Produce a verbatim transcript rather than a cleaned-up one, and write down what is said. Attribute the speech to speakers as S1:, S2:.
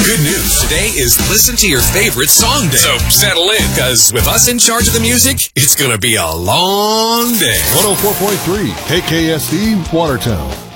S1: Good news. Today is Listen to Your Favorite Song Day. So settle in, because with us in charge of the music, it's going to be a long day.
S2: one oh four point three K K S E, Watertown.